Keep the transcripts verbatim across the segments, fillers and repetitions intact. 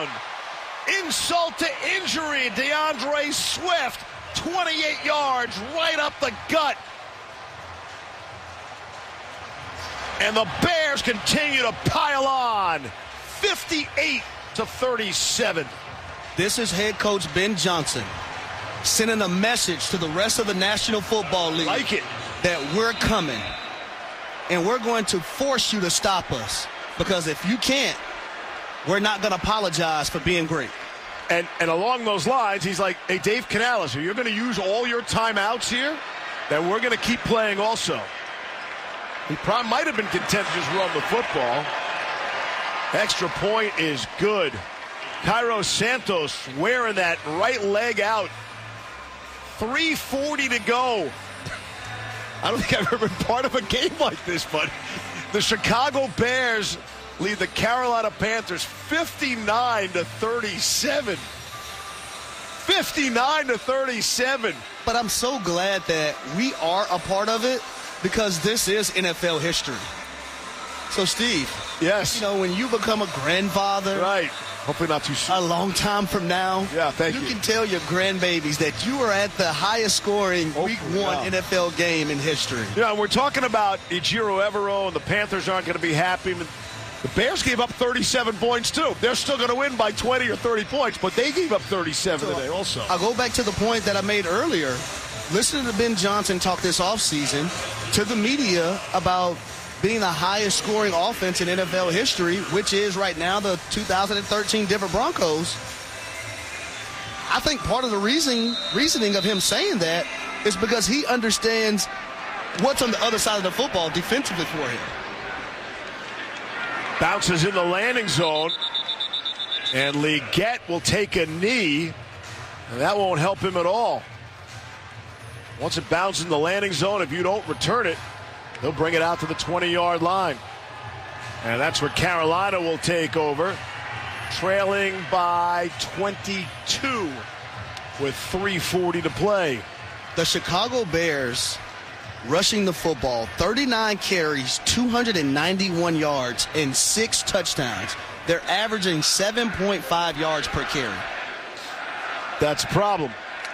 down. Insult to injury. DeAndre Swift, twenty-eight yards, right up the gut. And the Bears continue to pile on, fifty-eight to thirty-seven. This is head coach Ben Johnson sending a message to the rest of the National Football League. Like it. That we're coming, and we're going to force you to stop us. Because if you can't, we're not going to apologize for being great. And and along those lines, he's like, hey, Dave Canales, you're going to use all your timeouts here? Then we're going to keep playing also. He probably might have been content to just run the football. Extra point is good. Cairo Santos wearing that right leg out. three forty to go. I don't think I've ever been part of a game like this, but the Chicago Bears lead the Carolina Panthers fifty-nine to thirty-seven. fifty-nine to thirty-seven. But I'm so glad that we are a part of it because this is N F L history. So, Steve. Yes. You know, when you become a grandfather. Right. Hopefully not too soon. A long time from now. Yeah, thank you. You can tell your grandbabies that you are at the highest scoring Hopefully, week one yeah. N F L game in history. Yeah, and we're talking about Ejiro Evero, and the Panthers aren't going to be happy. The Bears gave up thirty-seven points, too. They're still going to win by twenty or thirty points, but they gave up thirty-seven so today also. I'll go back to the point that I made earlier. Listen to Ben Johnson talk this offseason to the media about being the highest scoring offense in N F L history, which is right now the two thousand thirteen Denver Broncos. I think part of the reason, reasoning of him saying that is because he understands what's on the other side of the football defensively for him. Bounces in the landing zone, and Legette will take a knee, and that won't help him at all. Once it bounces in the landing zone, if you don't return it, they'll bring it out to the twenty-yard line. And that's where Carolina will take over, trailing by twenty-two with three forty to play. The Chicago Bears rushing the football, thirty-nine carries, two hundred ninety-one yards, and six touchdowns. They're averaging seven point five yards per carry. That's a problem.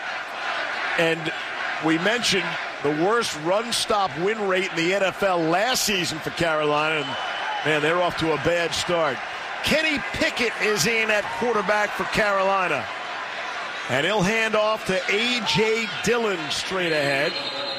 And we mentioned the worst run-stop win rate in the N F L last season for Carolina. And, man, they're off to a bad start. Kenny Pickett is in at quarterback for Carolina. And he'll hand off to A J. Dillon straight ahead.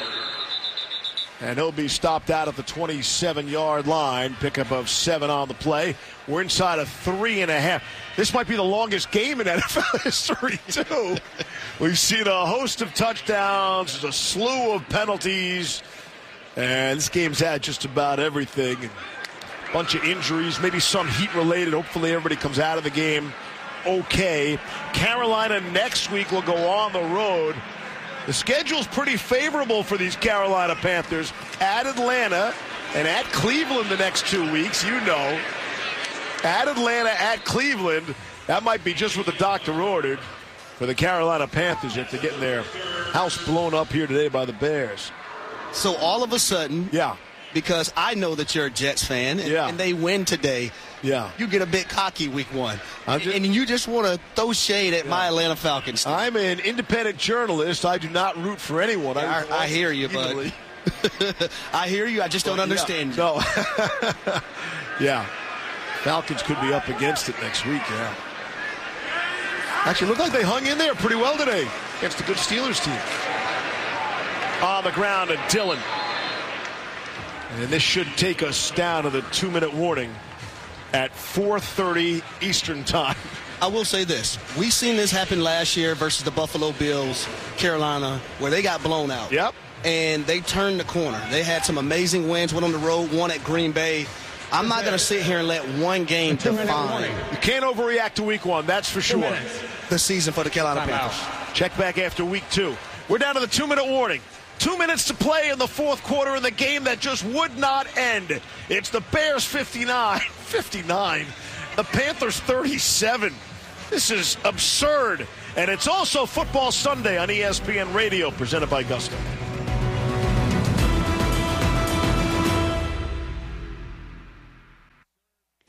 And he'll be stopped out at the twenty-seven-yard line. Pickup of seven on the play. We're inside of three and a half. This might be the longest game in N F L history, too. We've seen a host of touchdowns, a slew of penalties, and this game's had just about everything. A bunch of injuries, maybe some heat-related. Hopefully everybody comes out of the game okay. Carolina next week will go on the road. The schedule's pretty favorable for these Carolina Panthers. At Atlanta and at Cleveland the next two weeks, you know. At Atlanta, at Cleveland, that might be just what the doctor ordered for the Carolina Panthers after getting their house blown up here today by the Bears. So all of a sudden, yeah, because I know that you're a Jets fan, and, yeah. and they win today, yeah, you get a bit cocky week one. Just, and you just want to throw shade at yeah. my Atlanta Falcons. I'm an independent journalist. I do not root for anyone. I, I, I hear you, bud. I hear you. I just don't well, understand yeah. you. No. Yeah. Falcons could be up against it next week, yeah. Actually, looked like they hung in there pretty well today against a good Steelers team. On the ground, and Dillon. And this should take us down to the two-minute warning at four thirty Eastern time. I will say this. We've seen this happen last year versus the Buffalo Bills, Carolina, where they got blown out. Yep. And they turned the corner. They had some amazing wins, went on the road, won at Green Bay. I'm not going to sit here and let one game define. You can't overreact to week one, that's for sure. The season for the Carolina Panthers. Check back after week two. We're down to the two-minute warning. Two minutes to play in the fourth quarter in the game that just would not end. It's the Bears fifty-nine. fifty-nine. The Panthers thirty-seven. This is absurd. And it's also Football Sunday on E S P N Radio, presented by Gusto.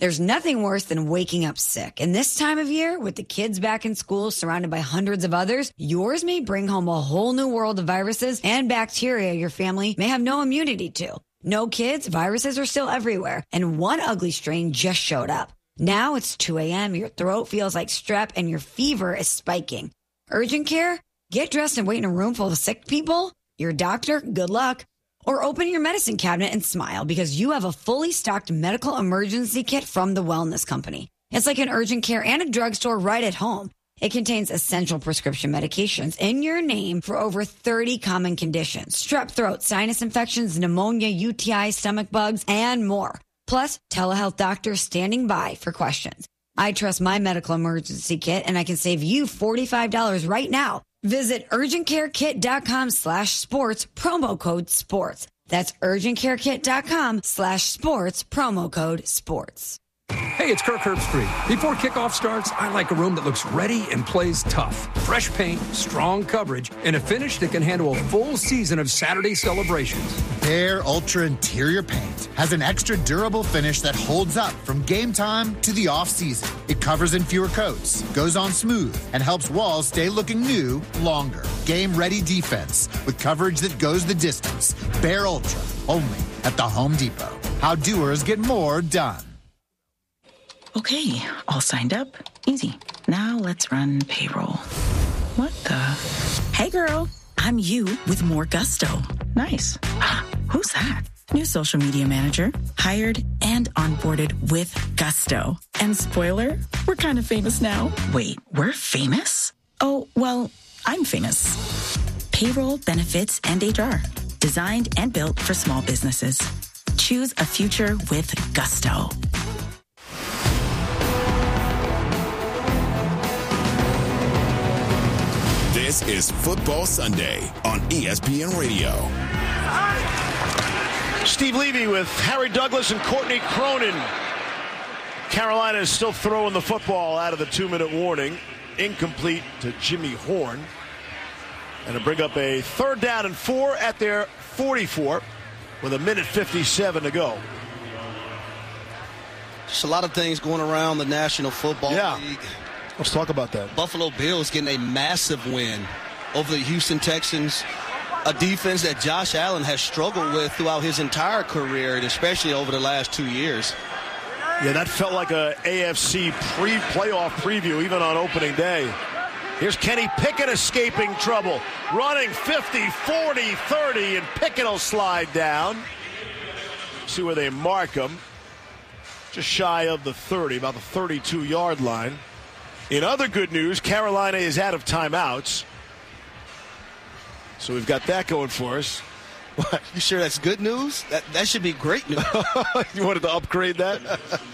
There's nothing worse than waking up sick. And this time of year, with the kids back in school surrounded by hundreds of others, yours may bring home a whole new world of viruses and bacteria your family may have no immunity to. No kids, viruses are still everywhere. And one ugly strain just showed up. Now it's two a.m., your throat feels like strep, and your fever is spiking. Urgent care? Get dressed and wait in a room full of sick people? Your doctor? Good luck. Or open your medicine cabinet and smile because you have a fully stocked medical emergency kit from the Wellness Company. It's like an urgent care and a drugstore right at home. It contains essential prescription medications in your name for over thirty common conditions. Strep throat, sinus infections, pneumonia, U T I, stomach bugs, and more. Plus, telehealth doctors standing by for questions. I trust my medical emergency kit, and I can save you forty-five dollars right now. Visit urgentcarekit.com slash sports, promo code sports. That's urgentcarekit.com slash sports, promo code sports. Hey, it's Kirk Herbstreit. Before kickoff starts, I like a room that looks ready and plays tough. Fresh paint, strong coverage, and a finish that can handle a full season of Saturday celebrations. Behr Ultra Interior Paint has an extra durable finish that holds up from game time to the off-season. It covers in fewer coats, goes on smooth, and helps walls stay looking new longer. Game-ready defense with coverage that goes the distance. Behr Ultra, only at the Home Depot. How doers get more done. Okay, all signed up. Easy. Now let's run payroll. What the? Hey, girl. I'm you with more gusto. Nice. Who's that? New social media manager. Hired and onboarded with gusto. And spoiler, we're kind of famous now. Wait, we're famous? Oh, well, I'm famous. Payroll, benefits, and H R. Designed and built for small businesses. Choose a future with gusto. This is Football Sunday on E S P N Radio. Steve Levy with Harry Douglas and Courtney Cronin. Carolina is still throwing the football out of the two-minute warning. Incomplete to Jimmy Horn. And to bring up a third down and four at their forty-four with a minute fifty-seven to go. Just a lot of things going around the National Football yeah. League. Let's talk about that. Buffalo Bills getting a massive win over the Houston Texans, a defense that Josh Allen has struggled with throughout his entire career, and especially over the last two years. Yeah, that felt like a A F C pre-playoff preview, even on opening day. Here's Kenny Pickett escaping trouble, running fifty, forty, thirty, and Pickett will slide down. See where they mark him. Just shy of the thirty, about the thirty-two-yard line. In other good news, Carolina is out of timeouts. So we've got that going for us. What? You sure that's good news? That that should be great news. You wanted to upgrade that?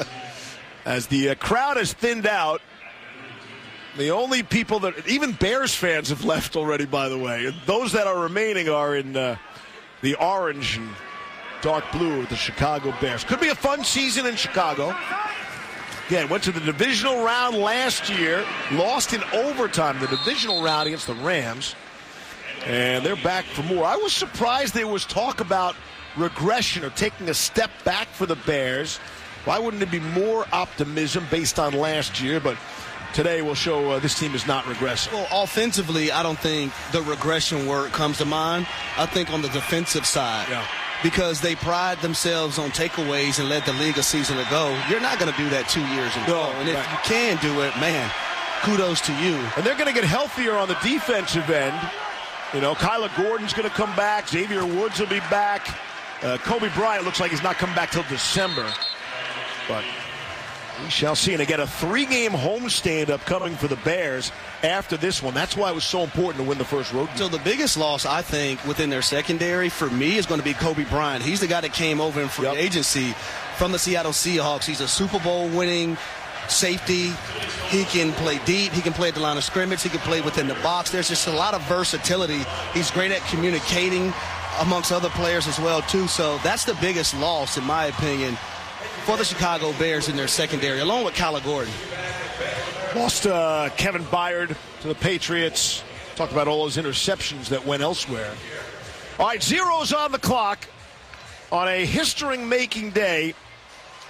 As the uh, crowd has thinned out, the only people that, even Bears fans have left already, by the way. Those that are remaining are in uh, the orange and dark blue of the Chicago Bears. Could be a fun season in Chicago. Again, went to the divisional round last year, lost in overtime, the divisional round against the Rams, and they're back for more. I was surprised there was talk about regression or taking a step back for the Bears. Why wouldn't it be more optimism based on last year? But today will show uh, this team is not regressing. Well, offensively, I don't think the regression word comes to mind. I think on the defensive side. Yeah. Because they pride themselves on takeaways and led the league a season ago. You're not going to do that two years in a row. And if right. you can do it, man, kudos to you. And they're going to get healthier on the defensive end. You know, Kyler Gordon's going to come back. Xavier Woods will be back. Uh, Kobe Bryant looks like he's not coming back till December. But we shall see. And again, a three-game homestand upcoming for the Bears after this one. That's why it was so important to win the first road game. So the biggest loss, I think, within their secondary for me is going to be Kobe Bryant. He's the guy that came over in free yep. agency from the Seattle Seahawks. He's a Super Bowl winning safety. He can play deep. He can play at the line of scrimmage. He can play within the box. There's just a lot of versatility. He's great at communicating amongst other players as well, too. So that's the biggest loss, in my opinion, for the Chicago Bears in their secondary, along with Kyler Gordon. Lost uh, Kevin Byard to the Patriots. Talked about all those interceptions that went elsewhere. All right, zeros on the clock on a history-making day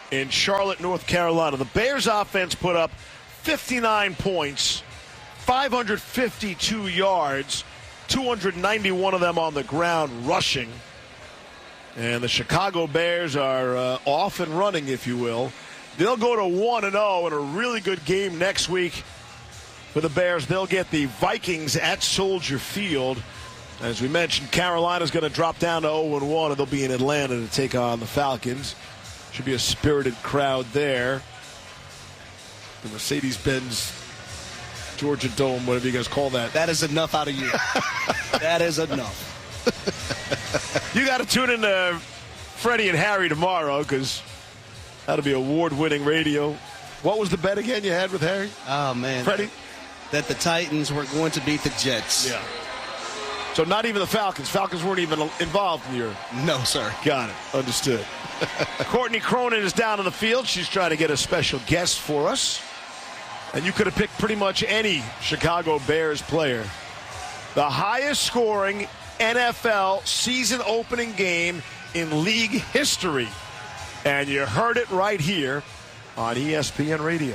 in Charlotte, North Carolina. The Bears offense put up fifty-nine points, five hundred fifty-two yards, two hundred ninety-one of them on the ground rushing. And the Chicago Bears are uh, off and running, if you will. They'll go to one and oh in a really good game next week for the Bears. They'll get the Vikings at Soldier Field. As we mentioned, Carolina's going to drop down to oh and one, and they'll be in Atlanta to take on the Falcons. Should be a spirited crowd there. The Mercedes-Benz Georgia Dome, whatever you guys call that. That is enough out of you. That is enough. You got to tune in to Freddie and Harry tomorrow, because that'll be award-winning radio. What was the bet again you had with Harry? Oh, man. Freddie? That the Titans were going to beat the Jets. Yeah. So not even the Falcons. Falcons weren't even involved in your... No, sir. Got it. Understood. Courtney Cronin is down on the field. She's trying to get a special guest for us. And you could have picked pretty much any Chicago Bears player. The highest scoring N F L season opening game in league history. And you heard it right here on E S P N Radio.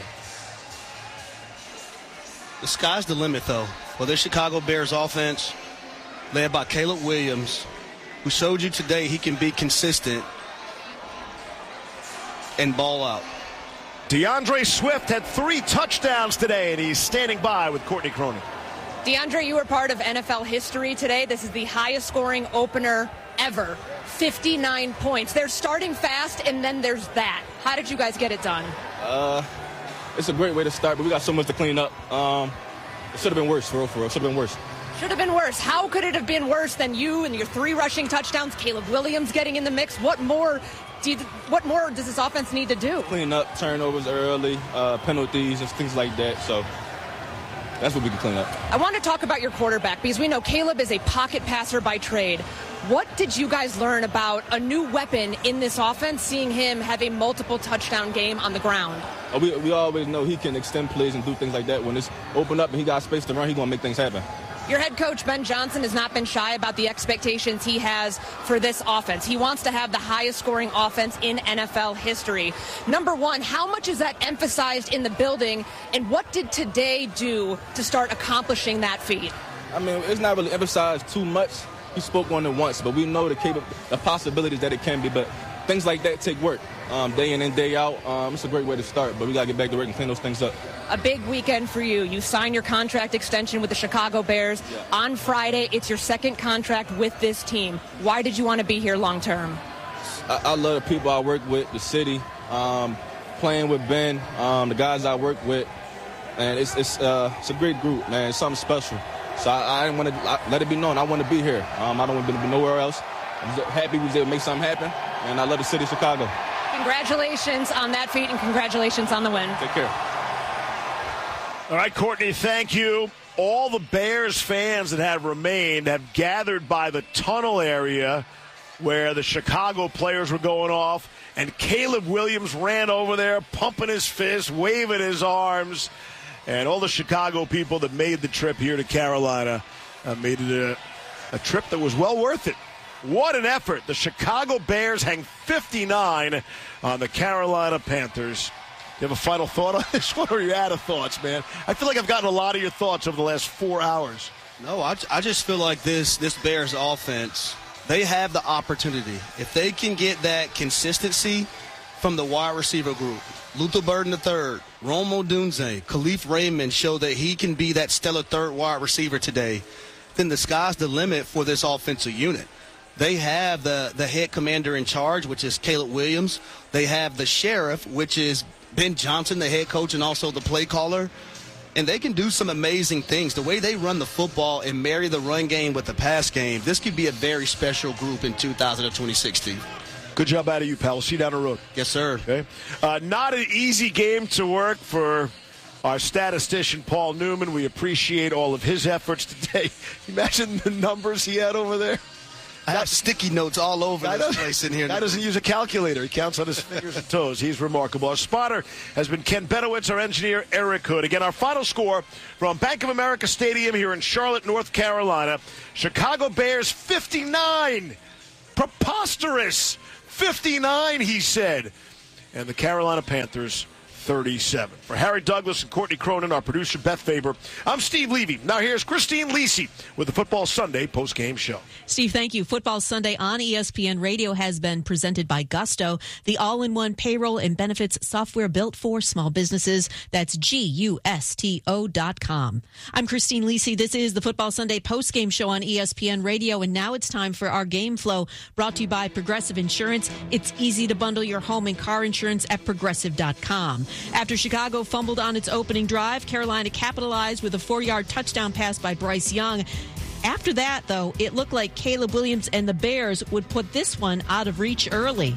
The sky's the limit, though, for this Chicago Bears offense, led by Caleb Williams, who showed you today he can be consistent and ball out. DeAndre Swift had three touchdowns today, and he's standing by with Courtney Cronin. DeAndre, you were part of N F L history today. This is the highest scoring opener ever. fifty-nine points. They're starting fast, and then there's that. How did you guys get it done? Uh, it's a great way to start, but we got so much to clean up. Um, it should have been worse, for real, for real. It should have been worse. Should have been worse. How could it have been worse than you and your three rushing touchdowns, Caleb Williams getting in the mix? What more do you, what more does this offense need to do? Clean up, turnovers early, uh, penalties, and things like that. So that's what we can clean up. I want to talk about your quarterback, because we know Caleb is a pocket passer by trade. What did you guys learn about a new weapon in this offense, seeing him have a multiple touchdown game on the ground? Uh, we, we always know he can extend plays and do things like that. When it's open up and he got space to run, he's going to make things happen. Your head coach, Ben Johnson, has not been shy about the expectations he has for this offense. He wants to have the highest scoring offense in N F L history. Number one, how much is that emphasized in the building, and what did today do to start accomplishing that feat? I mean, it's not really emphasized too much. He spoke on it once, but we know the, cap- the possibilities that it can be. But things like that take work, um, day in and day out. Um, it's a great way to start, but we got to get back to work and clean those things up. A big weekend for you. You sign your contract extension with the Chicago Bears. Yeah. On Friday, it's your second contract with this team. Why did you want to be here long term? I, I love the people I work with, the city, um, playing with Ben, um, the guys I work with. And it's it's, uh, it's a great group, man. It's something special. So I, I didn't want to let it be known. I want to be here. Um, I don't want to be nowhere else. I'm just happy we was able to make something happen, and I love the city of Chicago. Congratulations on that feat, and congratulations on the win. Take care. All right, Courtney, thank you. All the Bears fans that have remained have gathered by the tunnel area where the Chicago players were going off, and Caleb Williams ran over there, pumping his fist, waving his arms. And all the Chicago people that made the trip here to Carolina uh, made it a, a trip that was well worth it. What an effort. The Chicago Bears hang fifty-nine on the Carolina Panthers. You have a final thought on this one, or are you out of thoughts, man? I feel like I've gotten a lot of your thoughts over the last four hours. No, I, I just feel like this, this Bears offense, they have the opportunity. If they can get that consistency from the wide receiver group, Luther Burden the third, Rome Odunze, Khalif Raymond show that he can be that stellar third wide receiver today, then the sky's the limit for this offensive unit. They have the, the head commander in charge, which is Caleb Williams. They have the sheriff, which is Ben Johnson, the head coach and also the play caller. And they can do some amazing things. The way they run the football and marry the run game with the pass game, this could be a very special group in two thousand twenty-six, Steve. Good job out of you, pal. We'll see you down the road. Yes, sir. Okay. Uh, not an easy game to work for our statistician, Paul Newman. We appreciate all of his efforts today. Imagine the numbers he had over there. I have sticky notes all over this place in here. Guy doesn't use a calculator. He counts on his fingers and toes. He's remarkable. Our spotter has been Ken Benowitz, our engineer, Eric Hood. Again, our final score from Bank of America Stadium here in Charlotte, North Carolina. Chicago Bears fifty-nine. Preposterous. fifty-nine, he said. and the Carolina Panthers thirty-seven. For Harry Douglas and Courtney Cronin, our producer Beth Faber, I'm Steve Levy. Now here's Christine Lisi with the Football Sunday postgame show. Steve, thank you. Football Sunday on E S P N Radio has been presented by Gusto, the all-in-one payroll and benefits software built for small businesses. That's G U S T O dot com. I'm Christine Lisi. This is the Football Sunday postgame show on E S P N Radio, and now it's time for our game flow, brought to you by Progressive Insurance. It's easy to bundle your home and car insurance at progressive dot com. After Chicago fumbled on its opening drive, Carolina capitalized with a four-yard touchdown pass by Bryce Young. After that, though, it looked like Caleb Williams and the Bears would put this one out of reach early.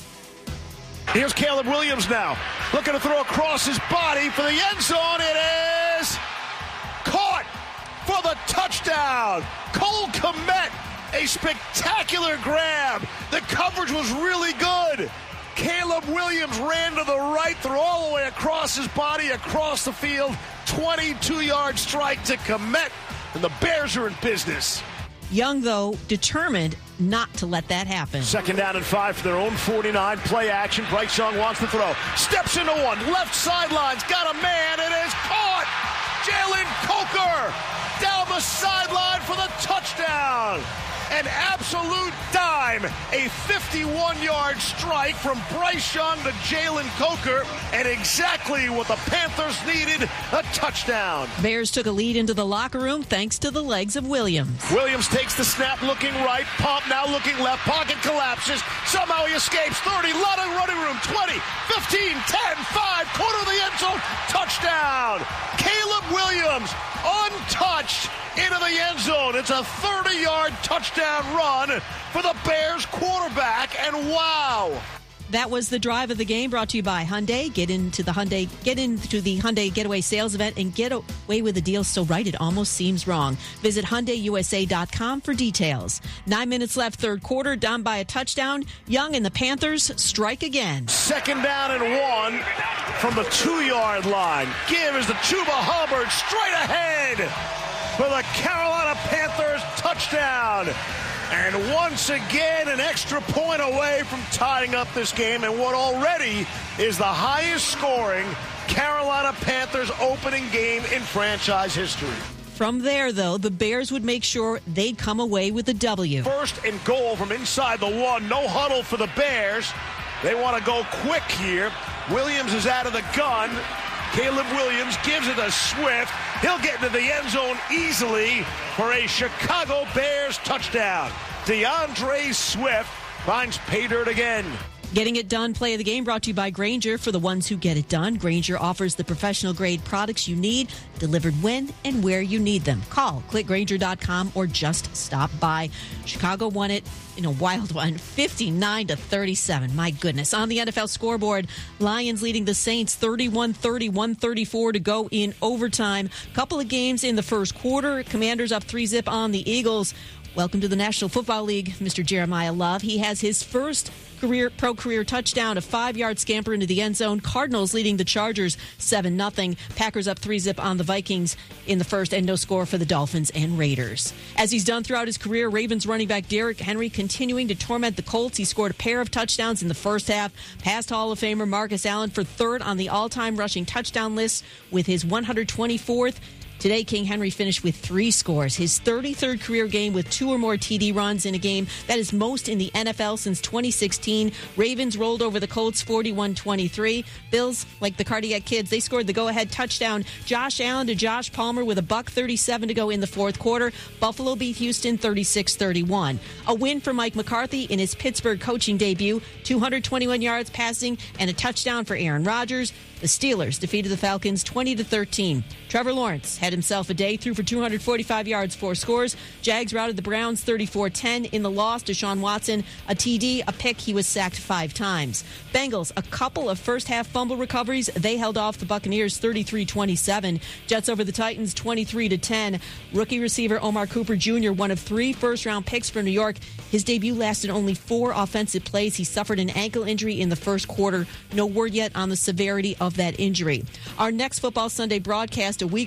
Here's Caleb Williams now, looking to throw across his body for the end zone. It is caught for the touchdown. Cole Kmet, a spectacular grab. The coverage was really good. Caleb Williams ran to the right, threw all the way across his body, across the field. twenty-two-yard strike to Kmet, and the Bears are in business. Young, though, determined not to let that happen. Second down and five for their own forty-nine. Play action. Bryce Young wants to throw. Steps into one. Left sidelines. Got a man. It is caught. Jalen Coker down the sideline for the touchdown. An absolute dime. A fifty-one-yard strike from Bryce Young to Jalen Coker, and exactly what the Panthers needed, a touchdown. Bears took a lead into the locker room thanks to the legs of Williams. Williams takes the snap, looking right. Pump now looking left. Pocket collapses. Somehow he escapes. thirty, lot of running room. twenty, fifteen, ten, five, corner of the end zone. Touchdown. Caleb Williams, untouched, into the end zone. It's a thirty-yard touchdown run for the Bears quarterback, and wow. That was the drive of the game, brought to you by Hyundai. Get into the Hyundai, get into the Hyundai Getaway Sales Event and get away with a deal so right it almost seems wrong. Visit Hyundai U S A dot com for details. Nine minutes left, third quarter, down by a touchdown. Young and the Panthers strike again. Second down and one from the two-yard line. Give is the Chuba Hubbard straight ahead for the Carolina Panthers touchdown. And once again, an extra point away from tying up this game in what already is the highest scoring Carolina Panthers opening game in franchise history. From there, though, the Bears would make sure they'd come away with a W. First and goal from inside the one. No huddle for the Bears. They want to go quick here. Williams is out of the gun. Caleb Williams gives it to Swift. He'll get into the end zone easily for a Chicago Bears touchdown. DeAndre Swift finds pay dirt again. Getting it done play of the game brought to you by Grainger. For the ones who get it done, Grainger offers the professional grade products you need, delivered when and where you need them. Call, click Grainger dot com, or just stop by. Chicago won it in a wild one, fifty-nine to thirty-seven. My goodness. On the N F L scoreboard, Lions leading the Saints thirty-one thirty, one thirty-four to go in overtime. Couple of games in the first quarter. Commanders up three zip on the Eagles. Welcome to the National Football League, Mister Jeremiah Love. He has his first career pro career touchdown, a five-yard scamper into the end zone. Cardinals leading the Chargers seven nothing. Packers up three zip on the Vikings in the first, and no score for the Dolphins and Raiders. As he's done throughout his career, Ravens running back Derrick Henry continuing to torment the Colts. He scored a pair of touchdowns in the first half. Past Hall of Famer Marcus Allen for third on the all-time rushing touchdown list with his one hundred twenty-fourth. Today, King Henry finished with three scores. His thirty-third career game with two or more T D runs in a game. That is most in the N F L since twenty sixteen. Ravens rolled over the Colts forty-one twenty-three. Bills, like the Cardiac Kids, they scored the go-ahead touchdown. Josh Allen to Josh Palmer with a buck thirty-seven to go in the fourth quarter. Buffalo beat Houston thirty-six thirty-one. A win for Mike McCarthy in his Pittsburgh coaching debut. two hundred twenty-one yards passing and a touchdown for Aaron Rodgers. The Steelers defeated the Falcons twenty to thirteen. Trevor Lawrence had himself a day, threw for two hundred forty-five yards, four scores. Jags routed the Browns thirty-four ten. In the loss, Deshaun Watson, a T D, a pick. He was sacked five times. Bengals, a couple of first-half fumble recoveries. They held off the Buccaneers thirty-three twenty-seven. Jets over the Titans twenty-three to ten. Rookie receiver Omar Cooper Junior, one of three first-round picks for New York. His debut lasted only four offensive plays. He suffered an ankle injury in the first quarter. No word yet on the severity of that injury. Our next Football Sunday broadcast a week from today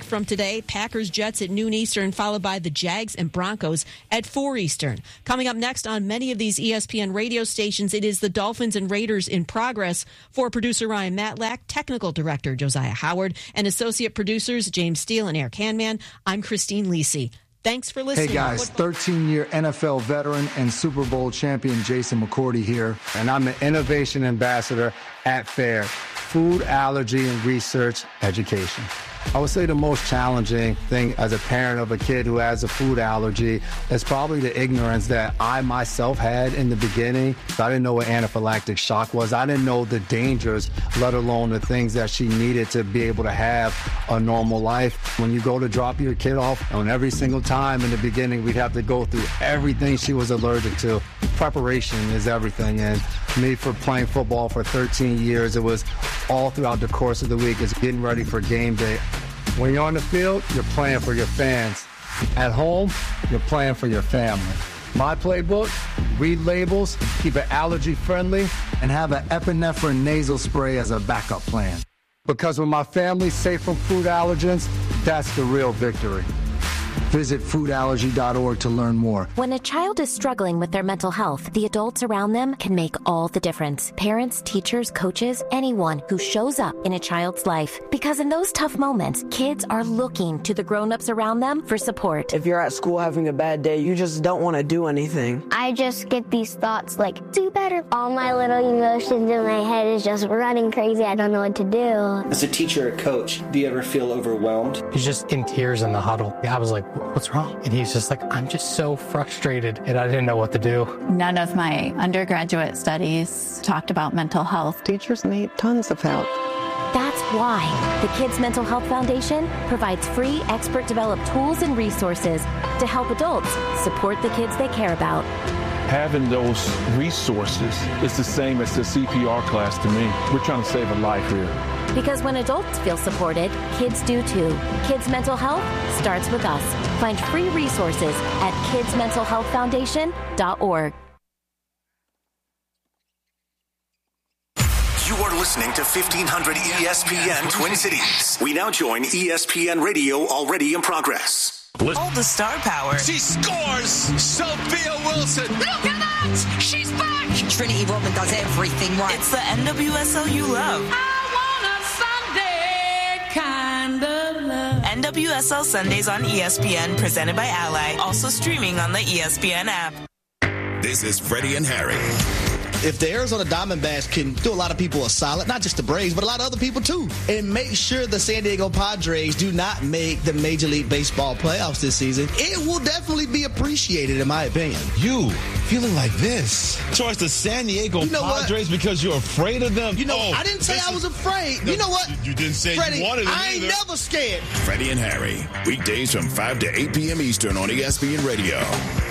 today. Packers, Jets at noon Eastern, followed by the Jags and Broncos at four Eastern. Coming up next on many of these E S P N radio stations, it is the Dolphins and Raiders in progress. For producer Ryan Matlack, technical director Josiah Howard, and associate producers James Steele and Eric Hanman, I'm Christine Lisi. Thanks for listening. Hey guys, thirteen-year N F L veteran and Super Bowl champion Jason McCourty here, and I'm an innovation ambassador at FAIR, Food Allergy and Research Education. I would say the most challenging thing as a parent of a kid who has a food allergy is probably the ignorance that I myself had in the beginning. I didn't know what anaphylactic shock was. I didn't know the dangers, let alone the things that she needed to be able to have a normal life. When you go to drop your kid off, on every single time in the beginning, we'd have to go through everything she was allergic to. Preparation is everything. And me, for playing football for thirteen years, it was all throughout the course of the week. It's getting ready for game day. When you're on the field, you're playing for your fans. At home, you're playing for your family. My playbook, read labels, keep it allergy friendly, and have an epinephrine nasal spray as a backup plan. Because when my family's safe from food allergens, that's the real victory. Visit food allergy dot org to learn more. When a child is struggling with their mental health, the adults around them can make all the difference. Parents, teachers, coaches, anyone who shows up in a child's life. Because in those tough moments, kids are looking to the grown-ups around them for support. If you're at school having a bad day, you just don't want to do anything. I just get these thoughts like, do better. All my little emotions in my head is just running crazy. I don't know what to do. As a teacher or coach, do you ever feel overwhelmed? He's just in tears in the huddle. I was like, what's wrong? And he's just like, I'm just so frustrated, and I didn't know what to do. None of my undergraduate studies talked about mental health. Teachers need tons of help. That's why the Kids Mental Health Foundation provides free expert-developed tools and resources to help adults support the kids they care about. Having those resources is the same as the C P R class to me. We're trying to save a life here. Because when adults feel supported, kids do too. Kids Mental Health starts with us. Find free resources at kids mental health foundation dot org. You are listening to fifteen hundred E S P N Twin Cities. We now join E S P N Radio, already in progress. All the star power. She scores! Sophia Wilson! Look at that! She's back! Trinity Rodman does everything right. It's the N W S L you love. I want a Sunday kind of love. N W S L Sundays on E S P N, presented by Ally. Also streaming on the E S P N app. This is Freddie and Harry. If the Arizona Diamondbacks can do a lot of people a solid, not just the Braves, but a lot of other people too, and make sure the San Diego Padres do not make the Major League Baseball playoffs this season, it will definitely be appreciated, in my opinion. You feeling like this towards the San Diego you know Padres what? Because you're afraid of them? You know, oh, I didn't say I was afraid. No, you know what? You didn't say Freddie, you wanted them I ain't either. never scared. Freddie and Harry, weekdays from five to eight p.m. Eastern on E S P N Radio.